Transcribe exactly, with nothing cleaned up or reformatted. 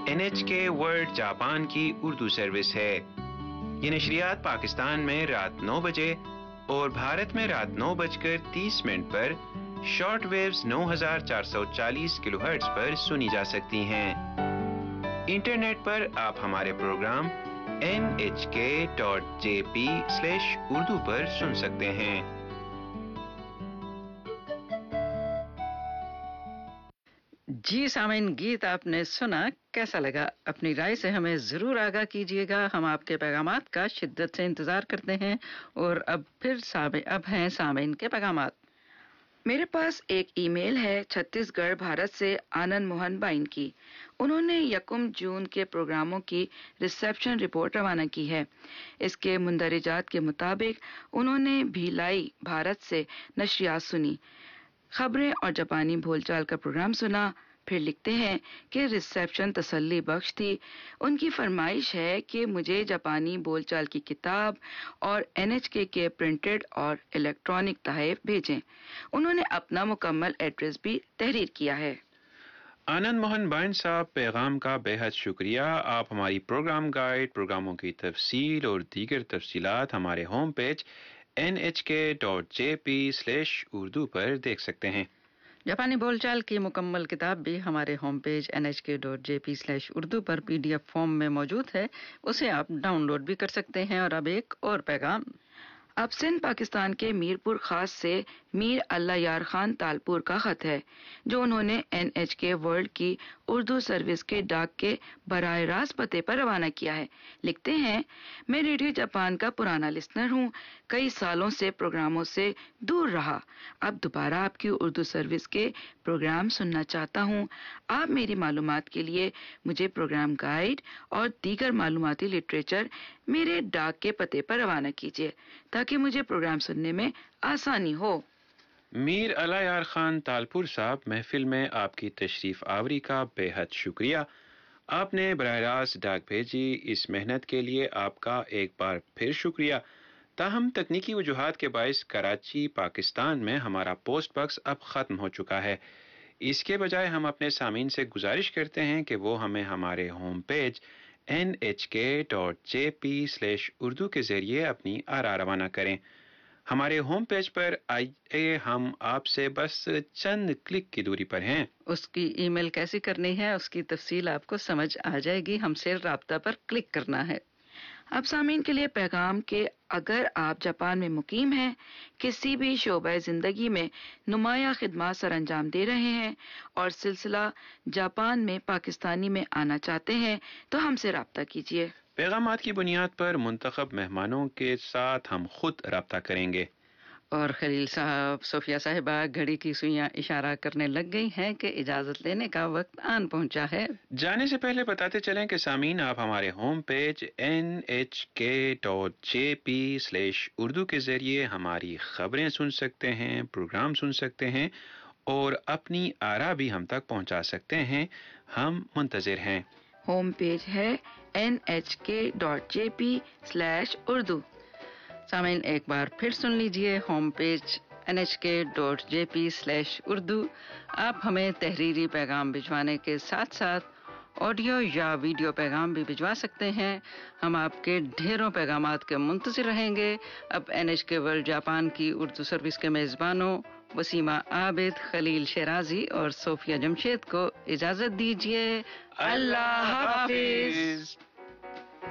N H کے world Japan کی Urdu service ہے۔ یہ نشریات پاکستان میں رات نو بجے اور بھارت میں رات نو بج کر تیس منٹ پر شارٹ ویوز نو ہزار چار سو چالیس کلو ہرٹز پر سنی جا سکتی ہیں۔ انٹرنیٹ پر آپ ہمارے پروگرام این ایچ کے dot J P slash Urdu پر سن سکتے ہیں۔ جی سامعین، گیت آپ نے سنا، کیسا لگا؟ اپنی رائے سے ہمیں ضرور آگاہ کیجیے گا۔ ہم آپ کے پیغامات کا شدت سے انتظار کرتے ہیں۔ اور اب پھر سامع اب ہیں سامعین کے پیغامات۔ میرے پاس ایک ای میل ہے چھتیس گڑھ بھارت سے آنند موہن بائن کی۔ انہوں نے یکم جون کے پروگراموں کی ریسیپشن رپورٹ روانہ کی ہے۔ اس کے مندرجات کے مطابق انہوں نے بھیلائی بھارت سے نشریات سنی، خبریں اور جاپانی بول چال کا پروگرام سنا۔ پھر لکھتے ہیں کہ ریسیپشن تسلی بخش تھی۔ ان کی فرمائش ہے کہ مجھے جاپانی بول چال کی کتاب اور این ایچ کے کے پرنٹڈ اور الیکٹرانک تحائف بھیجیں۔ انہوں نے اپنا مکمل ایڈریس بھی تحریر کیا ہے۔ آنند موہن بائن صاحب، پیغام کا بے حد شکریہ۔ آپ ہماری پروگرام گائیڈ، پروگراموں کی تفصیل اور دیگر تفصیلات ہمارے ہوم پیج این ایچ کے dot J P slash Urdu پر دیکھ سکتے ہیں۔ جاپانی بول چال کی مکمل کتاب بھی ہمارے ہوم پیج این ایچ کے dot J P slash Urdu پر پی ڈی ایف فارم میں موجود ہے، اسے آپ ڈاؤن لوڈ بھی کر سکتے ہیں۔ اور اب ایک اور پیغام۔ اب سندھ پاکستان کے میرپور خاص سے میر اللہ یار خان تالپور کا خط ہے، جو انہوں نے این ایچ کے ورلڈ کی اردو سروس کے ڈاک کے براہ راست پتے پر روانہ کیا ہے۔ لکھتے ہیں، میں ریڈیو جاپان کا پرانا لسنر ہوں، کئی سالوں سے پروگراموں سے دور رہا، اب دوبارہ آپ کی اردو سروس کے پروگرام سننا چاہتا ہوں۔ آپ میری معلومات کے لیے مجھے پروگرام گائیڈ اور دیگر معلوماتی لٹریچر میرے ڈاک کے پتے پر روانہ کیجیے تاکہ مجھے پروگرام سننے میں آسانی ہو۔ میر اللہ یار خان تالپور صاحب، محفل میں آپ کی تشریف آوری کا بے حد شکریہ۔ آپ نے براہ راست ڈاک بھیجی، اس محنت کے لیے آپ کا ایک بار پھر شکریہ۔ تاہم تکنیکی وجوہات کے باعث کراچی پاکستان میں ہمارا پوسٹ باکس اب ختم ہو چکا ہے۔ اس کے بجائے ہم اپنے سامعین سے گزارش کرتے ہیں کہ وہ ہمیں ہمارے ہوم پیج این ایچ کے dot J P slash Urdu کے ذریعے اپنی آراء روانہ کریں۔ ہمارے ہوم پیج پر آئیے، ہم آپ سے بس چند کلک کی دوری پر ہیں۔ اس کی ای میل کیسی کرنی ہے، اس کی تفصیل آپ کو سمجھ آ جائے گی، ہم سے رابطہ پر کلک کرنا ہے۔ اب سامعین کے لیے پیغام کہ اگر آپ جاپان میں مقیم ہیں، کسی بھی شعبہ زندگی میں نمایاں خدمات سر انجام دے رہے ہیں اور سلسلہ جاپان میں پاکستانی میں آنا چاہتے ہیں تو ہم سے رابطہ کیجیے۔ پیغامات کی بنیاد پر منتخب مہمانوں کے ساتھ ہم خود رابطہ کریں گے۔ اور خلیل صاحب، صوفیہ صاحبہ گھڑی کی سوئیاں اشارہ کرنے لگ گئی ہیں کہ اجازت لینے کا وقت آن پہنچا ہے۔ جانے سے پہلے بتاتے چلیں کہ سامعین، آپ ہمارے ہوم پیج این ایچ کے dot J P slash Urdu کے ذریعے ہماری خبریں سن سکتے ہیں، پروگرام سن سکتے ہیں اور اپنی آراء بھی ہم تک پہنچا سکتے ہیں۔ ہم منتظر ہیں۔ ہوم پیج ہے این ایچ کے dot J P slash Urdu. سامعین ایک بار پھر سن لیجئے، ہوم پیج این ایچ کے dot J P slash Urdu. آپ ہمیں تحریری پیغام بھجوانے کے ساتھ ساتھ آڈیو یا ویڈیو پیغام بھی بھجوا سکتے ہیں۔ ہم آپ کے ڈھیروں پیغامات کے منتظر رہیں گے۔ اب این ایچ کے ورلڈ جاپان کی اردو سروس کے میزبانوں وسیمہ عابد، خلیل شیرازی اور صوفیہ جمشید کو اجازت دیجیے۔ اللہ حافظ۔